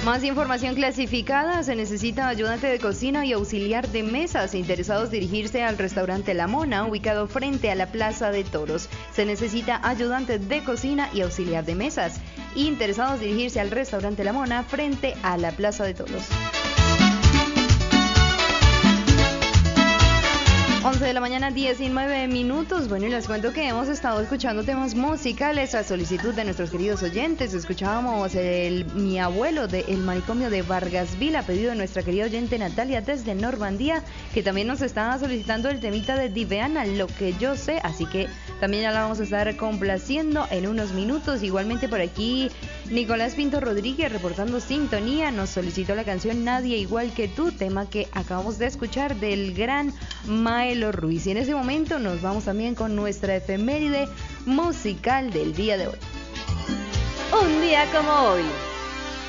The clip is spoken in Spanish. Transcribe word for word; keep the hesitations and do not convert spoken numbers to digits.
Más información clasificada. Se necesita ayudante de cocina y auxiliar de mesas. Interesados dirigirse al restaurante La Mona, ubicado frente a la Plaza de Toros. Se necesita ayudante de cocina y auxiliar de mesas. Interesados dirigirse al restaurante La Mona, frente a la Plaza de Toros. once de la mañana, diecinueve minutos. Bueno, y les cuento que hemos estado escuchando temas musicales a solicitud de nuestros queridos oyentes. Escuchábamos el Mi Abuelo de El Manicomio de Vargasville, a pedido de nuestra querida oyente Natalia desde Normandía, que también nos estaba solicitando el temita de Diveana, Lo que yo sé, así que también ya la vamos a estar complaciendo en unos minutos. Igualmente por aquí Nicolás Pinto Rodríguez, reportando sintonía, nos solicitó la canción Nadie Igual que Tú, tema que acabamos de escuchar del gran Maelo Ruiz. Y en ese momento nos vamos también con nuestra efeméride musical del día de hoy. Un día como hoy.